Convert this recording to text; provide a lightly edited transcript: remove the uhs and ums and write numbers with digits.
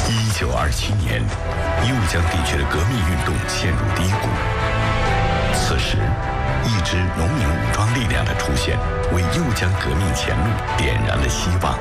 1927年，右江地区的革命运动陷入低谷。此时，一支农民武装力量的出现，为右江革命前路点燃了希望。